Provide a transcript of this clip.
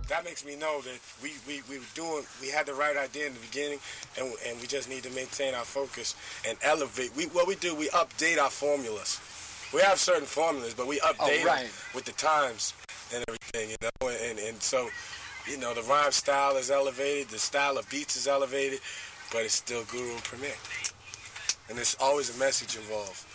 that makes me know that we had the right idea in the beginning, and we just need to maintain our focus and elevate. What we do, we update our formulas. We have certain formulas, but we update them with the times and everything, you know. And so, you know, the rhyme style is elevated, the style of beats is elevated, but it's still Guru and Premier. And there's always a message involved.